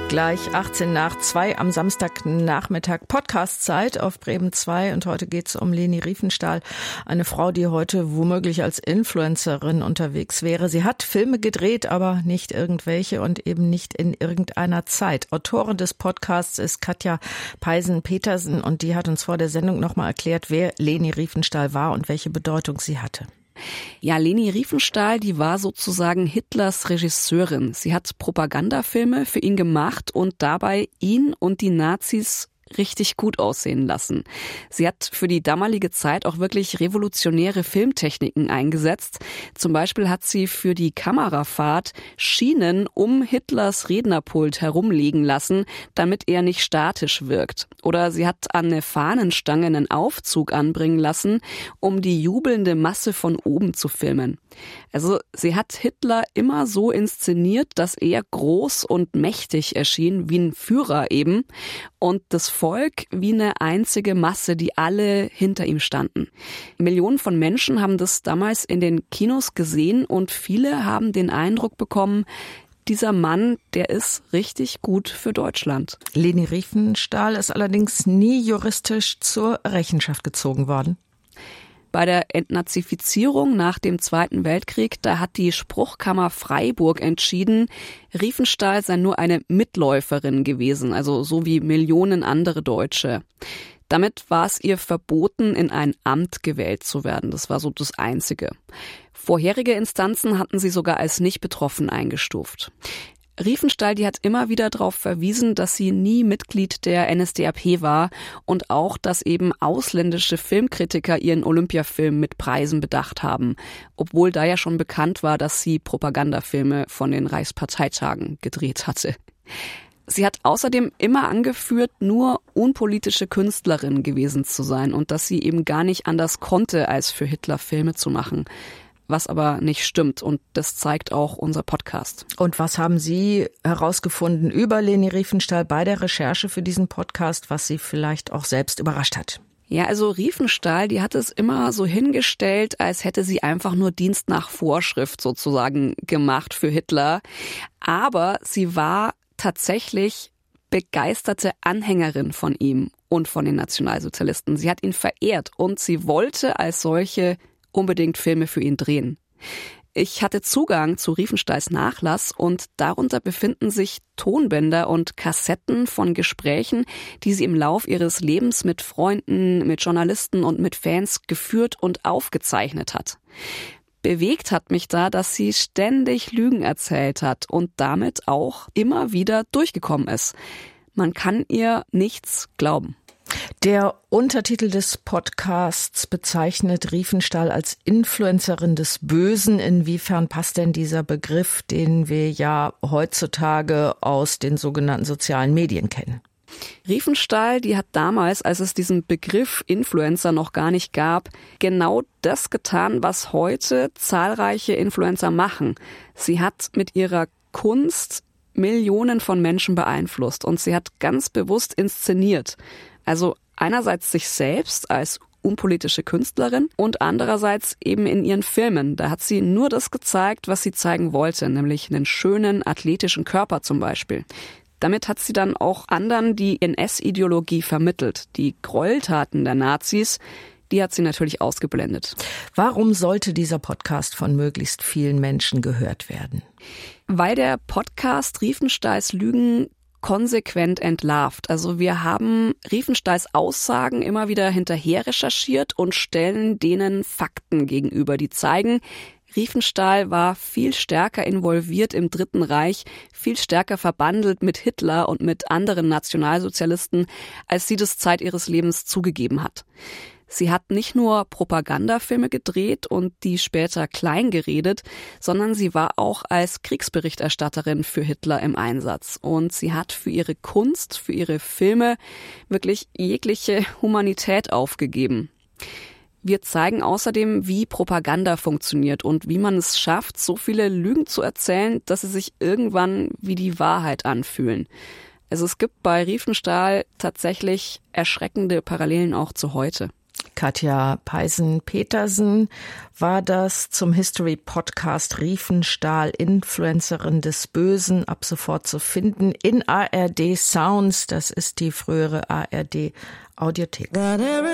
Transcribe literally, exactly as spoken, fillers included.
Gleich achtzehn nach zwei am Samstagnachmittag Podcast-Zeit auf Bremen zwei. Und heute geht es um Leni Riefenstahl, eine Frau, die heute womöglich als Influencerin unterwegs wäre. Sie hat Filme gedreht, aber nicht irgendwelche und eben nicht in irgendeiner Zeit. Autorin des Podcasts ist Katja Peisen-Petersen und die hat uns vor der Sendung nochmal erklärt, wer Leni Riefenstahl war und welche Bedeutung sie hatte. Ja, Leni Riefenstahl, die war sozusagen Hitlers Regisseurin. Sie hat Propagandafilme für ihn gemacht und dabei ihn und die Nazis richtig gut aussehen lassen. Sie hat für die damalige Zeit auch wirklich revolutionäre Filmtechniken eingesetzt. Zum Beispiel hat sie für die Kamerafahrt Schienen um Hitlers Rednerpult herumlegen lassen, damit er nicht statisch wirkt. Oder sie hat an eine Fahnenstange einen Aufzug anbringen lassen, um die jubelnde Masse von oben zu filmen. Also sie hat Hitler immer so inszeniert, dass er groß und mächtig erschien, wie ein Führer eben, und das Volk wie eine einzige Masse, die alle hinter ihm standen. Millionen von Menschen haben das damals in den Kinos gesehen und viele haben den Eindruck bekommen, dieser Mann, der ist richtig gut für Deutschland. Leni Riefenstahl ist allerdings nie juristisch zur Rechenschaft gezogen worden. Bei der Entnazifizierung nach dem Zweiten Weltkrieg, da hat die Spruchkammer Freiburg entschieden, Riefenstahl sei nur eine Mitläuferin gewesen, also so wie Millionen andere Deutsche. Damit war es ihr verboten, in ein Amt gewählt zu werden. Das war so das Einzige. Vorherige Instanzen hatten sie sogar als nicht betroffen eingestuft. Riefenstahl, die hat immer wieder darauf verwiesen, dass sie nie Mitglied der N S D A P war und auch, dass eben ausländische Filmkritiker ihren Olympiafilm mit Preisen bedacht haben, obwohl da ja schon bekannt war, dass sie Propagandafilme von den Reichsparteitagen gedreht hatte. Sie hat außerdem immer angeführt, nur unpolitische Künstlerin gewesen zu sein und dass sie eben gar nicht anders konnte, als für Hitler Filme zu machen. Was aber nicht stimmt, und das zeigt auch unser Podcast. Und was haben Sie herausgefunden über Leni Riefenstahl bei der Recherche für diesen Podcast, was Sie vielleicht auch selbst überrascht hat? Ja, also Riefenstahl, die hat es immer so hingestellt, als hätte sie einfach nur Dienst nach Vorschrift sozusagen gemacht für Hitler. Aber sie war tatsächlich begeisterte Anhängerin von ihm und von den Nationalsozialisten. Sie hat ihn verehrt und sie wollte als solche unbedingt Filme für ihn drehen. Ich hatte Zugang zu Riefenstahls Nachlass und darunter befinden sich Tonbänder und Kassetten von Gesprächen, die sie im Lauf ihres Lebens mit Freunden, mit Journalisten und mit Fans geführt und aufgezeichnet hat. Bewegt hat mich da, dass sie ständig Lügen erzählt hat und damit auch immer wieder durchgekommen ist. Man kann ihr nichts glauben. Der Untertitel des Podcasts bezeichnet Riefenstahl als Influencerin des Bösen. Inwiefern passt denn dieser Begriff, den wir ja heutzutage aus den sogenannten sozialen Medien kennen? Riefenstahl, die hat damals, als es diesen Begriff Influencer noch gar nicht gab, genau das getan, was heute zahlreiche Influencer machen. Sie hat mit ihrer Kunst Millionen von Menschen beeinflusst und sie hat ganz bewusst inszeniert. Also einerseits sich selbst als unpolitische Künstlerin und andererseits eben in ihren Filmen. Da hat sie nur das gezeigt, was sie zeigen wollte, nämlich einen schönen, athletischen Körper zum Beispiel. Damit hat sie dann auch anderen die N S-Ideologie vermittelt. Die Gräueltaten der Nazis, die hat sie natürlich ausgeblendet. Warum sollte dieser Podcast von möglichst vielen Menschen gehört werden? Weil der Podcast Riefenstahls Lügen konsequent entlarvt. Also wir haben Riefenstahls Aussagen immer wieder hinterher recherchiert und stellen denen Fakten gegenüber, die zeigen, Riefenstahl war viel stärker involviert im Dritten Reich, viel stärker verbandelt mit Hitler und mit anderen Nationalsozialisten, als sie das Zeit ihres Lebens zugegeben hat. Sie hat nicht nur Propagandafilme gedreht und die später klein geredet, sondern sie war auch als Kriegsberichterstatterin für Hitler im Einsatz. Und sie hat für ihre Kunst, für ihre Filme wirklich jegliche Humanität aufgegeben. Wir zeigen außerdem, wie Propaganda funktioniert und wie man es schafft, so viele Lügen zu erzählen, dass sie sich irgendwann wie die Wahrheit anfühlen. Also es gibt bei Riefenstahl tatsächlich erschreckende Parallelen auch zu heute. Katja Peisen-Petersen war das zum History-Podcast Riefenstahl, Influencerin des Bösen, ab sofort zu finden in A R D Sounds. Das ist die frühere A R D Audiothek.